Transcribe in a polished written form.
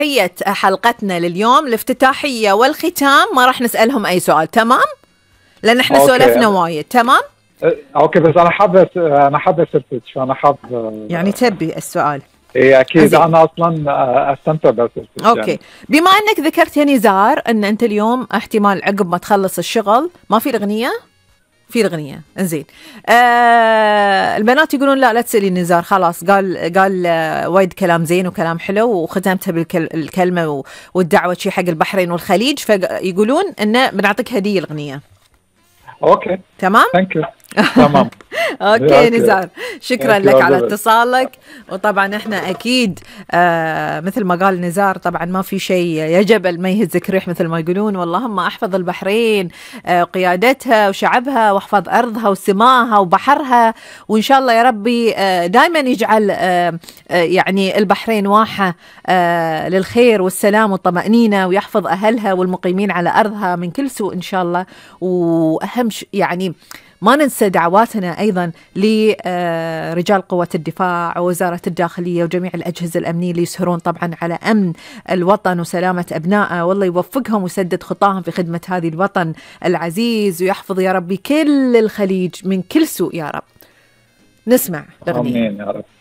حية حلقتنا لليوم الافتتاحية والختام ما راح نسألهم أي سؤال، تمام؟ لأن احنا سولفنا وايد. تمام؟ اوكي، بس انا حابة سرتك، فانا حاب يعني تبي السؤال؟ ايه اكيد. انا اصلا استمتع بسرتك. اوكي يعني. بما انك ذكرت يا نزار ان انت اليوم احتمال عقب ما تخلص الشغل ما في الاغنية، في الأغنية. انزين، البنات يقولون لا تسألي نزار، خلاص قال وايد كلام زين وكلام حلو وختمتها بالكلمة والدعوة شي حق البحرين والخليج، فيقولون إنه بنعطيك هدية الأغنية. اوكي تمام. تمام. اوكي نزار، شكرا لك على اتصالك. وطبعا احنا اكيد مثل ما قال نزار، طبعا ما في شيء يا جبل ما يهزك ريح مثل ما يقولون. واللهم احفظ البحرين وقيادتها وشعبها، واحفظ ارضها وسماها وبحرها، وان شاء الله يا ربي دائما يجعل يعني البحرين واحة للخير والسلام والطمأنينة، ويحفظ اهلها والمقيمين على ارضها من كل سوء ان شاء الله. واهم يعني ما ننسى دعواتنا أيضا لرجال قوة الدفاع ووزارة الداخلية وجميع الأجهزة الأمنية اللي يسهرون طبعا على أمن الوطن وسلامة أبنائه، والله يوفقهم ويسدد خطاهم في خدمة هذه الوطن العزيز، ويحفظ يا ربي كل الخليج من كل سوء يا رب. نسمع الأغنية. آمين يا رب.